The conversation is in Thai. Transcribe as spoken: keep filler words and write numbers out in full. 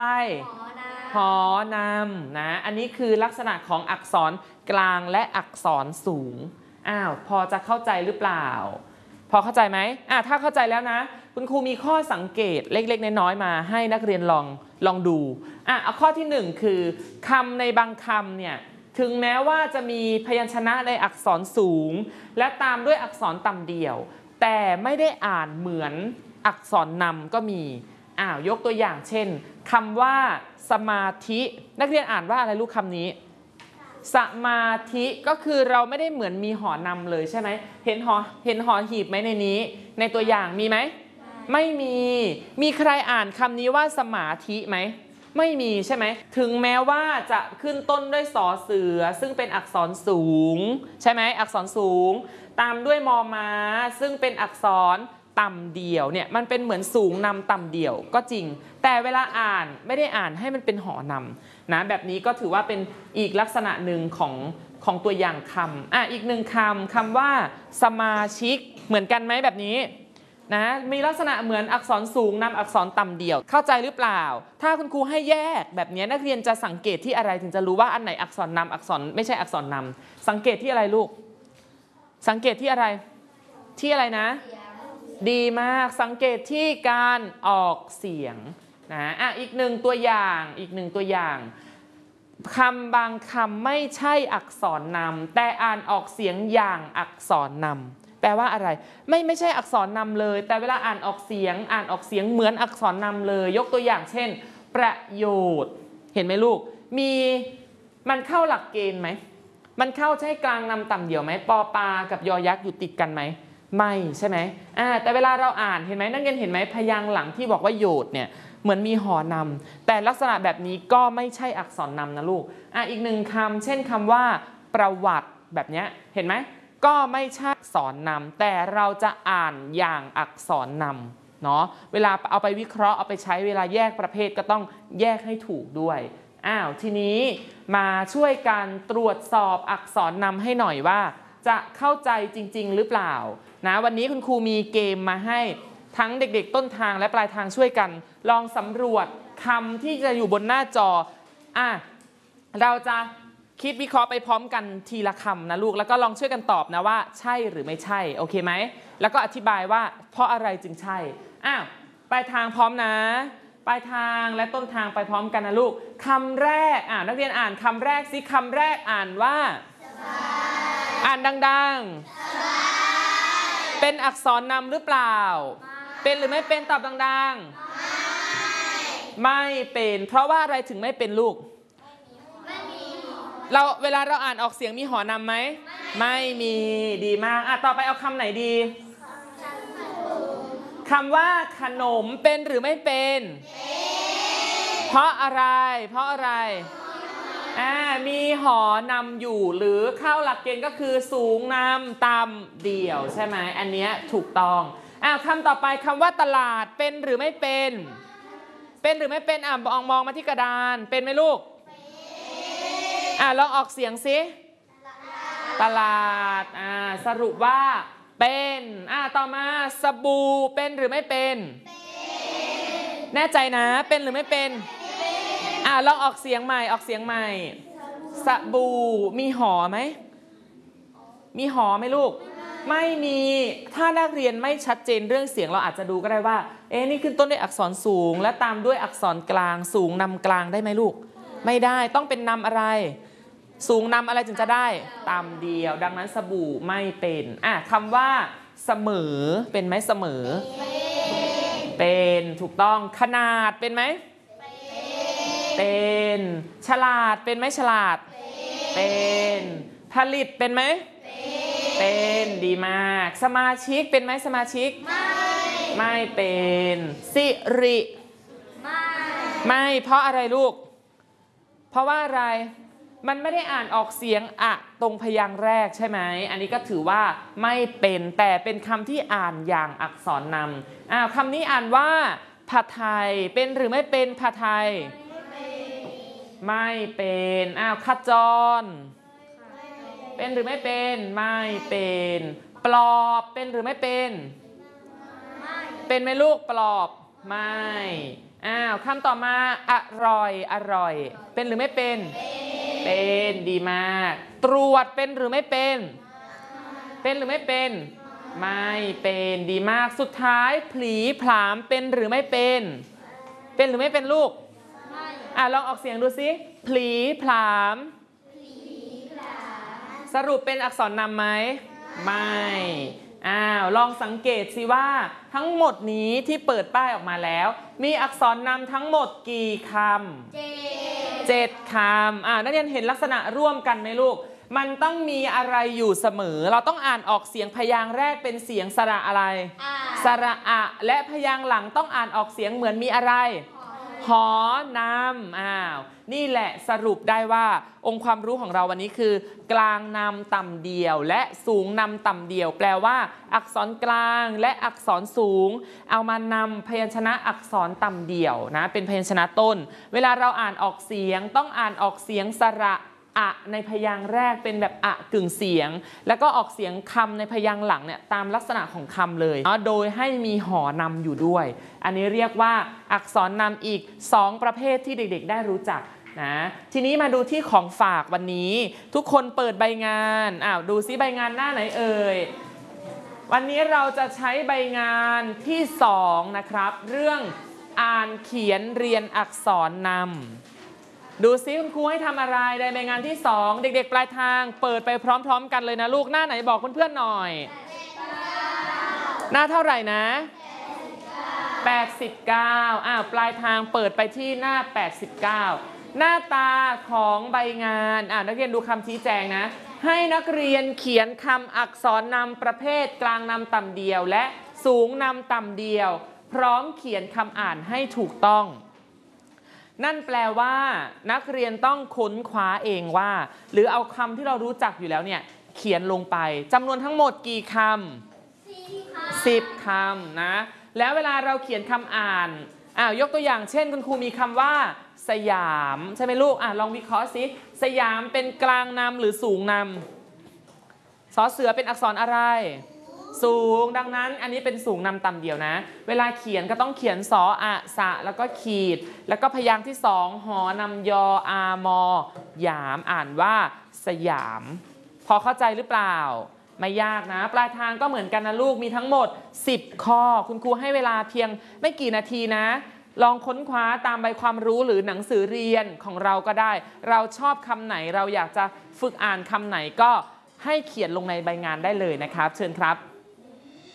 ไปหอนำนะอันนี้คือลักษณะของอักษรกลางและอักษรสูงอ้าวพอจะเข้าใจหรือเปล่าพอเข้าใจไหมอ่ะถ้าเข้าใจแล้วนะคุณครูมีข้อสังเกตเล็กๆน้อยๆมาให้นักเรียนลองลองดูอ่ะเอาข้อที่หนึ่งคือคำในบางคำเนี่ยถึงแม้ว่าจะมีพยัญชนะในอักษรสูงและตามด้วยอักษรต่ำเดี่ยวแต่ไม่ได้อ่านเหมือนอักษรนำก็มีอ้าวยกตัวอย่างเช่นคำว่าสมาธินักเรียนอ่านว่าอะไรลูกคำนี้สมาธิก็คือเราไม่ได้เหมือนมีหอนำเลยใช่ไหมเห็นหอเห็นหอหีบไหมในนี้ในตัวอย่างมีไหมไม่มีมีใครอ่านคำนี้ว่าสมาธิไหมไม่มีใช่ไหมถึงแม้ว่าจะขึ้นต้นด้วยสอเสือซึ่งเป็นอักษรสูงใช่ไหมอักษรสูงตามด้วยมอม้าซึ่งเป็นอักษรต่ำเดี่ยวเนี่ยมันเป็นเหมือนสูงนำต่ำเดี่ยวก็จริงแต่เวลาอ่านไม่ได้อ่านให้มันเป็นหอนำนะแบบนี้ก็ถือว่าเป็นอีกลักษณะหนึ่งของของตัวอย่างคำอ่ะอีกหนึ่งคำคำว่าสมาชิกเหมือนกันไหมแบบนี้นะมีลักษณะเหมือนอักษรสูงนำอักษรต่ำเดี่ยวเข้าใจหรือเปล่าถ้าคุณครูให้แยกแบบนี้นักเรียนจะสังเกตที่อะไรถึงจะรู้ว่าอันไหนอักษรนำอักษรไม่ใช่อักษรนำสังเกตที่อะไรลูกสังเกตที่อะไรที่อะไรนะดีมากสังเกตที่การออกเสียงนะอ่ะอีกหนึ่งตัวอย่างอีกหนึ่งตัวอย่างคำบางคำไม่ใช่อักษรนำแต่อ่านออกเสียงอย่างอักษรนำแปลว่าอะไรไม่ไม่ใช่อักษรนำเลยแต่เวลาอ่านออกเสียงอ่านออกเสียงเหมือนอักษรนำเลยยกตัวอย่างเช่นประโยชน์เห็นไหมลูกมีมันเข้าหลักเกณฑ์ไหมมันเข้าใช่กลางนำต่ำเดี่ยวไหมปอปากับยอยักษ์อยู่ติดกันไหมไม่ใช่ไหมอ่าแต่เวลาเราอ่านเห็นไหมนักเรียนเห็นไหมพยางค์หลังที่บอกว่าโยชน์เนี่ยเหมือนมีหอนำแต่ลักษณะแบบนี้ก็ไม่ใช่อักษรนำนะลูกอ่ะอีกหนึ่งคำเช่นคำว่าประวัติแบบนี้เห็นไหมก็ไม่ใช่อักษรนำแต่เราจะอ่านอย่างอักษรนำเนาะเวลาเอาไปวิเคราะห์เอาไปใช้เวลาแยกประเภทก็ต้องแยกให้ถูกด้วยอ้าวทีนี้มาช่วยกันตรวจสอบอักษรนำให้หน่อยว่าจะเข้าใจจริงๆหรือเปล่านะวันนี้คุณครูมีเกมมาให้ทั้งเด็กๆต้นทางและปลายทางช่วยกันลองสำรวจคำที่จะอยู่บนหน้าจออ่ะเราจะคิดวิเคราะห์ไปพร้อมกันทีละคำนะลูกแล้วก็ลองช่วยกันตอบนะว่าใช่หรือไม่ใช่โอเคไหมแล้วก็อธิบายว่าเพราะอะไรจึงใช่อ้าวปลายทางพร้อมนะปลายทางและต้นทางไปพร้อมกันนะลูกคำแรกอ่ะนักเรียนอ่านคำแรกสิคำแรกอ่านว่าอ่านดังๆเป็นอักษรนำหรือเปล่าเป็นหรือไม่เป็นตอบดังๆไม่เป็นเพราะว่าอะไรถึงไม่เป็นลูกเราเวลาเราอ่านออกเสียงมีหอนำไหมไม่มีดีมากอ่ะต่อไปเอาคำไหนดีคำว่าขนมเป็นหรือไม่เป็นเพราะอะไรเพราะอะไรอ่ามีหอนำอยู่หรือเข้าหลักเกณฑ์ก็คือสูงนำต่ำเดี่ยวใช่ไหมอันเนี้ยถูกต้องอ่าคำต่อไปคำว่าตลาดเป็นหรือไม่เป็นเป็นหรือไม่เป็นอ่ามองมองมาที่กระดานเป็นไหมลูกอ่าลองออกเสียงสิตลาดอ่าสรุปว่าเป็นอ่าต่อมาสบู่เป็นหรือไม่เป็นแน่ใจนะเป็นหรือไม่เป็นอ่าลองออกเสียงใหม่ออกเสียงใหม่สบู่มีหอไหมมีหอไหมลูกไม่มีถ้านักเรียนไม่ชัดเจนเรื่องเสียงเราอาจจะดูก็ได้ว่าเอ๊ะนี่ขึ้นต้นด้วยอักษรสูงและตามด้วยอักษรกลางสูงนำกลางได้ไหมลูกไม่ได้ต้องเป็นนำอะไรสูงนำอะไรถึงจะได้ต่ำเดียวดังนั้นสบู่ไม่เป็นอ่ะคำว่าเสมอเป็นไหมเสมอเป็นถูกต้องขนาดเป็นไหมเป็นฉลาดเป็นไหมฉลาดเป็นผลิตเป็นไหมเป็นดีมากสมาชิกเป็นไหมสมาชิกไม่ไม่เป็นสิริไม่ไม่เพราะอะไรลูกเพราะว่าอะไรมันไม่ได้อ่านออกเสียงอะตรงพยางค์แรกใช่ไหมอันนี้ก็ถือว่าไม่เป็นแต่เป็นคำที่อ่านอย่างอักษรนำอ้าวคำนี้อ่านว่าผัดไทยเป็นหรือไม่เป็นผัดไทยไม่เป็นอ้าวขจรเป็นหรือไม่เป็นไม่เป็นปลอบเป็นหรือไม่เป็นเป็นไหมลูกปลอบไม่อ้าวคำต่อมาอร่อยอร่อยเป็นหรือไม่เป็นเป็นดีมากตรวจเป็นหรือไม่เป็นเป็นหรือไม่เป็นไม่เป็นดีมากสุดท้ายผลีผลามเป็นหรือไม่เป็นเป็นหรือไม่เป็นลูกอ่ะลองออกเสียงดูสิผลีผลามสรุปเป็นอักษรนำไหมไม่อ้าวลองสังเกตสิว่าทั้งหมดนี้ที่เปิดป้ายออกมาแล้วมีอักษรนำทั้งหมดกี่คำเจ็ดเจ็ดคำอ่านักเรียนเห็นลักษณะร่วมกันไหมลูกมันต้องมีอะไรอยู่เสมอเราต้องอ่านออกเสียงพยางค์แรกเป็นเสียงสระอะไรสระอะและพยางค์หลังต้องอ่านออกเสียงเหมือนมีอะไรหอนำอ้าวนี่แหละสรุปได้ว่าองค์ความรู้ของเราวันนี้คือกลางนำต่ำเดียวและสูงนำต่ำเดียวแปลว่าอักษรกลางและอักษรสูงเอามานำพยัญชนะอักษรต่ำเดียวนะเป็นพยัญชนะต้นเวลาเราอ่านออกเสียงต้องอ่านออกเสียงสระอะในพยางค์แรกเป็นแบบอะกึ่งเสียงแล้วก็ออกเสียงคำในพยางค์หลังเนี่ยตามลักษณะของคำเลยโดยให้มีหอนำอยู่ด้วยอันนี้เรียกว่าอักษรนำอีกสองประเภทที่เด็กๆได้รู้จักนะทีนี้มาดูที่ของฝากวันนี้ทุกคนเปิดใบงานอ้าวดูซิใบงานหน้าไหนเอ่ยวันนี้เราจะใช้ใบงานที่สองนะครับเรื่องอ่านเขียนเรียนอักษรนำดูซิคุณครูให้ทำอะไรในใบงานที่สองเด็กๆปลายทางเปิดไปพร้อมๆกันเลยนะลูกหน้าไหนบอกเพื่อนๆหน่อยหน้าเท่าไหร่นะแปดสิบเก้าอ้าวปลายทางเปิดไปที่หน้าแปดสิบเก้าหน้าตาของใบงานอ่านักเรียนดูคำชี้แจงนะให้นักเรียนเขียนคำอักษรนำประเภทกลางนำต่ำเดียวและสูงนำต่ำเดียวพร้อมเขียนคำอ่านให้ถูกต้องนั่นแปลว่านักเรียนต้องค้นคว้าเองว่าหรือเอาคำที่เรารู้จักอยู่แล้วเนี่ยเขียนลงไปจำนวนทั้งหมดกี่คำสิบคำนะแล้วเวลาเราเขียนคำอ่านอ้าวยกตัวอย่างเช่นคุณครูมีคำว่าสยามใช่ไหมลูกอ่ะลองวิเคราะห์สิสยามเป็นกลางนำหรือสูงนำสอเสือเป็นอักษรอะไรสูงดังนั้นอันนี้เป็นสูงนำต่ำเดียวนะเวลาเขียนก็ต้องเขียนสออะสะแล้วก็ขีดแล้วก็พยางค์ที่สองหอนำยออามอยามอ่านว่าสยามพอเข้าใจหรือเปล่าไม่ยากนะปลายทางก็เหมือนกันนะลูกมีทั้งหมดสิบข้อคุณครูให้เวลาเพียงไม่กี่นาทีนะลองค้นคว้าตามใบความรู้หรือหนังสือเรียนของเราก็ได้เราชอบคำไหนเราอยากจะฝึกอ่านคำไหนก็ให้เขียนลงในใบงานได้เลยนะครับเชิญครับ